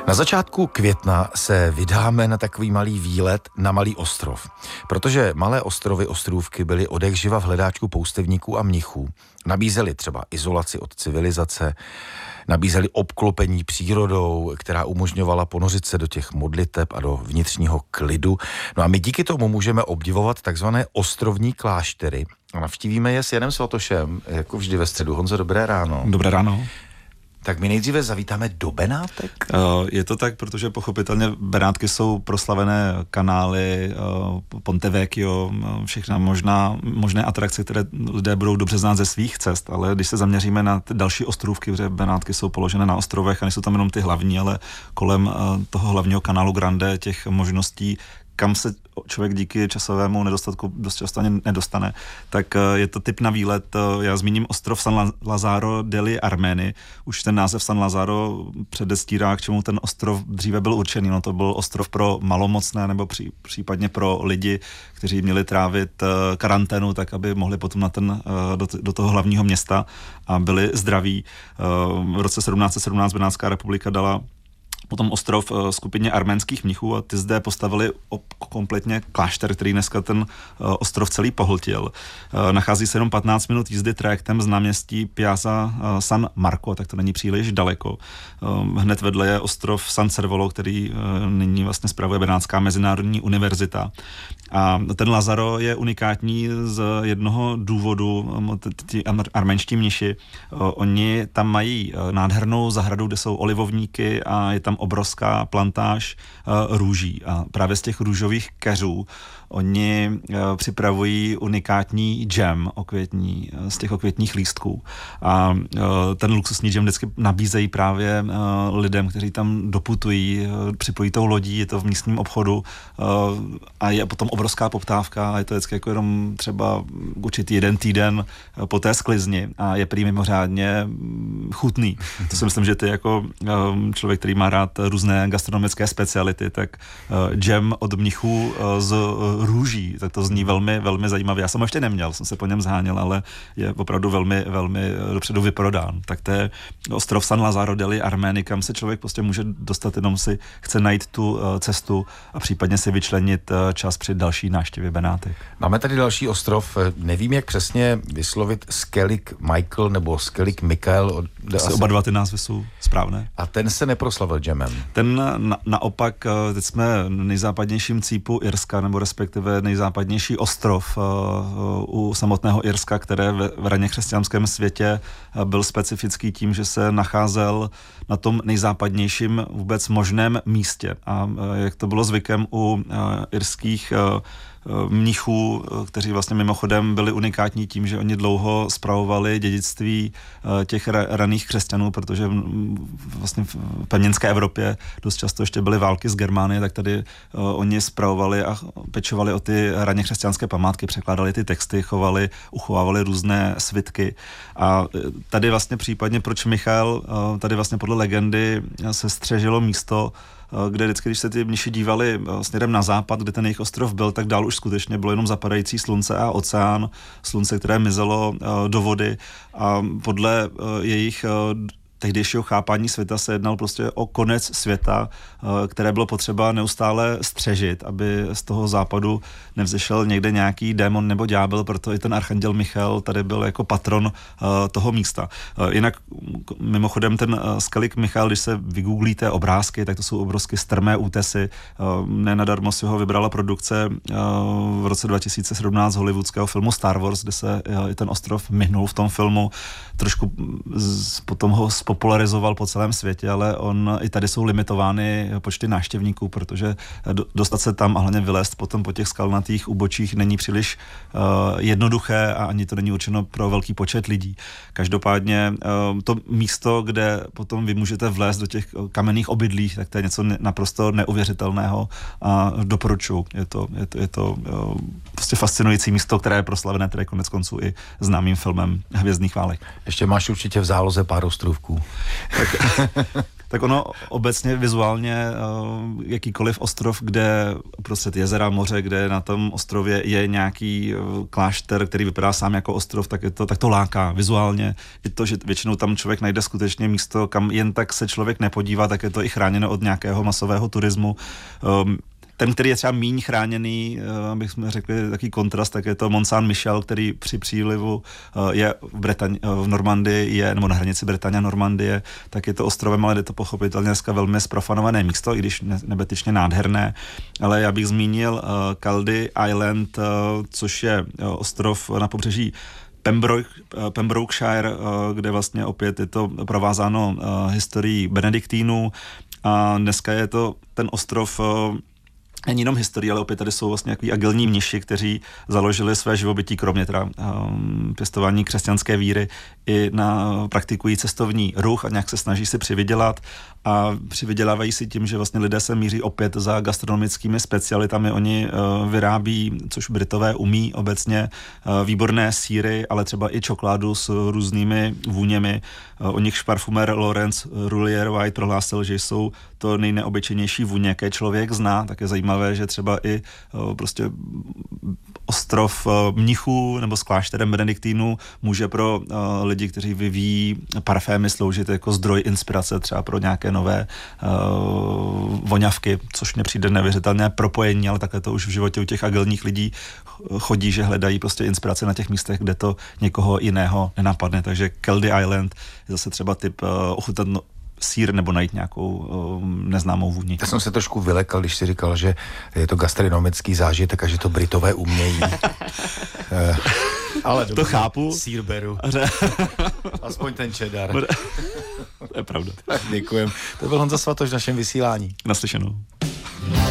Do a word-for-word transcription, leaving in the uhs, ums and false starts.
Na začátku května se vydáme na takový malý výlet na malý ostrov, protože malé ostrovy, ostrůvky byly odjakživa v hledáčku poustevníků a mnichů. Nabízely třeba izolaci od civilizace, nabízely obklopení přírodou, která umožňovala ponořit se do těch modliteb a do vnitřního klidu. No a my díky tomu můžeme obdivovat takzvané ostrovní kláštery. A navštívíme je s Janem Svatošem, jako vždy ve středu. Honzo, dobré ráno. Dobré ráno. Tak my nejdříve zavítáme do Benátek? Je to tak, protože pochopitelně Benátky jsou proslavené kanály, Ponte Vecchio, všechna možná, možné atrakce, které lidé budou dobře znát ze svých cest, ale když se zaměříme na ty další ostrůvky, protože Benátky jsou položené na ostrovech a nejsou tam jenom ty hlavní, ale kolem toho hlavního kanálu Grande těch možností, kam se člověk díky časovému nedostatku dost často ani nedostane, tak je to typ na výlet. Já zmíním ostrov San Lazaro delle Armeny. Už ten název San Lazaro předestírá, k čemu ten ostrov dříve byl určený. No to byl ostrov pro malomocné nebo pří, případně pro lidi, kteří měli trávit karanténu, tak aby mohli potom na ten, do, do toho hlavního města a byli zdraví. V roce sedmnáct set sedmnáct Benátská republika dala potom ostrov skupině arménských mnichů a ty zde postavili kompletně klášter, který dneska ten ostrov celý pohltil. Nachází se jenom patnáct minut jízdy trajektem z náměstí Piazza San Marco, tak to není příliš daleko. Hned vedle je ostrov San Servolo, který nyní vlastně spravuje Benátská mezinárodní univerzita. A ten Lazaro je unikátní z jednoho důvodu, ti arménští mniši. Oni tam mají nádhernou zahradu, kde jsou olivovníky a je tam obrovská plantáž uh, růží. A právě z těch růžových keřů oni uh, připravují unikátní džem okvětní, uh, z těch okvětních lístků. A uh, ten luxusní džem vždycky nabízejí právě uh, lidem, kteří tam doputují, uh, připojí tou lodí, je to v místním obchodu uh, a je potom obrovská poptávka a je to vždycky jako jenom třeba určitý jeden týden uh, po té sklizni a je prý mimořádně chutný. To si myslím, že ty jako um, člověk, který má rád různé gastronomické speciality, tak uh, džem od mnichů uh, z uh, růží, tak to zní velmi, velmi zajímavě. Já jsem ho ještě neměl, jsem se po něm zháněl, ale je opravdu velmi, velmi dopředu vyprodán. Tak to je ostrov San Lazaro delle Armeny, kam se člověk prostě může dostat, jenom si chce najít tu uh, cestu a případně si vyčlenit uh, čas při další návštěvě Benátek. Máme tady další ostrov, nevím, jak přesně vyslovit, Skellig Michael nebo Skellig Michael. Asi oba dva ty názvy jsou správné. A ten se neproslavil džemem. Ten na, naopak, teď jsme v nejzápadnějším cípu Irska, nebo respektive nejzápadnější ostrov uh, u samotného Irska, které v, v raně křesťanském světě byl specifický tím, že se nacházel na tom nejzápadnějším vůbec možném místě. A uh, jak to bylo zvykem u uh, irských uh, mnichů, kteří vlastně mimochodem byli unikátní tím, že oni dlouho spravovali dědictví těch raných křesťanů, protože vlastně v pevninské Evropě dost často ještě byly války z Germánie, tak tady oni spravovali a pečovali o ty raně křesťanské památky, překládali ty texty, chovali, uchovávali různé svitky. A tady vlastně případně proč Michal, tady vlastně podle legendy se střežilo místo, kde vždycky, když se ty mniši dívali směrem na západ, kde ten jejich ostrov byl, tak dál už skutečně bylo jenom zapadající slunce a oceán, slunce, které mizelo do vody a podle jejich tehdejšího chápání světa se jednal prostě o konec světa, které bylo potřeba neustále střežit, aby z toho západu nevzešel někde nějaký démon nebo ďábel, proto i ten archanděl Michael tady byl jako patron toho místa. Jinak mimochodem ten Skellig Michael, když se vygooglíte obrázky, tak to jsou obrovsky strmé útesy. Nenadarmo si ho vybrala produkce v roce dva tisíce sedmnáct hollywoodského filmu Star Wars, kde se i ten ostrov myhnul v tom filmu. Trošku potom ho popularizoval po celém světě, ale on i tady jsou limitovány počty návštěvníků, protože dostat se tam a hlavně vylézt potom po těch skalnatých úbočích není příliš uh, jednoduché a ani to není určeno pro velký počet lidí. Každopádně uh, to místo, kde potom vy můžete vlézt do těch kamenných obydlí, tak to je něco ne, naprosto neuvěřitelného a doporučuji. Je to, je to, je to uh, prostě fascinující místo, které je proslavené tedy konec konců i známým filmem Hvězdných válek. Ještě máš určitě v záloze pár ostrůvků. Tak, Tak ono obecně vizuálně jakýkoliv ostrov, kde uprostřed jezera, moře, kde na tom ostrově je nějaký klášter, který vypadá sám jako ostrov, tak, je to, tak to láká vizuálně. I to, že většinou tam člověk najde skutečně místo, kam jen tak se člověk nepodívá, tak je to i chráněno od nějakého masového turismu. Um, Ten, který je třeba míň chráněný, abychom řekli taký kontrast, tak je to Mont Saint-Michel, který při přílivu je v, Bretaň, v Normandii, je, nebo na hranici Bretaně a Normandie, tak je to ostrovem, ale je to pochopitelně dneska velmi zprofanované místo, i když ne, nebetyčně nádherné. Ale já bych zmínil uh, Caldy Island, uh, což je uh, ostrov na pobřeží Pembroke, Pembrokeshire, uh, kde vlastně opět je to provázáno uh, historií benediktínů. A dneska je to ten ostrov uh, není jenom historie, ale opět tady jsou vlastně nějaký agilní mniši, kteří založili své živobytí, kromě teda um, pěstování křesťanské víry, i na praktikují cestovní ruch a nějak se snaží si přivydělat a přivydělávají si tím, že vlastně lidé se míří opět za gastronomickými specialitami. Oni uh, vyrábí, což Britové umí obecně, uh, výborné sýry, ale třeba i čokoládu s různými vůněmi. Uh, o nichž parfumér Laurence Roulier White prohlásil, že jsou to nejneobyčejnější vůně, jaké člověk zná. Tak je zajímavé, že třeba i uh, prostě ostrov uh, mnichů nebo s klášterem benediktínů může pro uh, lidi, kteří vyvíjí parfémy, sloužit jako zdroj inspirace třeba pro nějaké nové uh, voňavky, což mně přijde neuvěřitelné propojení, ale takhle to už v životě u těch agilních lidí chodí, že hledají prostě inspirace na těch místech, kde to někoho jiného nenapadne. Takže Caldy Island je zase třeba typ uh, ochutnat no, sýr nebo najít nějakou um, neznámou vůni. Já jsem se trošku vylekal, když jsi říkal, že je to gastronomický zážitek a že to Britové umějí. Ale to chápu. Sýr beru. Aspoň ten cheddar. To je pravda. Tak děkujem. To byl Honza Svatoš v našem vysílání. Naslyšenou.